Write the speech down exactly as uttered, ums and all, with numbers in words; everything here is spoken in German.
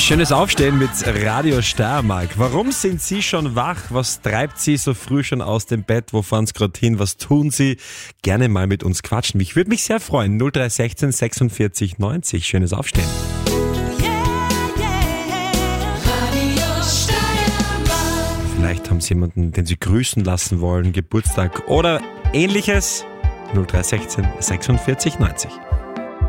Schönes Aufstehen mit Radio Steiermark. Warum sind Sie schon wach? Was treibt Sie so früh schon aus dem Bett? Wo fahren Sie gerade hin? Was tun Sie? Gerne mal mit uns quatschen. Ich würde mich sehr freuen. null drei eins sechs sechsundvierzig neunzig. Schönes Aufstehen. Vielleicht haben Sie jemanden, den Sie grüßen lassen wollen, Geburtstag oder ähnliches. null drei eins sechs sechsundvierzig neunzig.